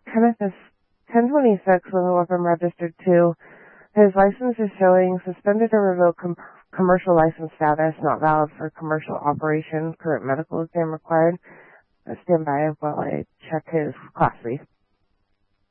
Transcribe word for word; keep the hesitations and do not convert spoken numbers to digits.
Kenneth is ten twenty-six with a weapon registered to. His license is showing suspended or revoked com- commercial license status, not valid for commercial operation, current medical exam required. Uh, stand by while I check his class three.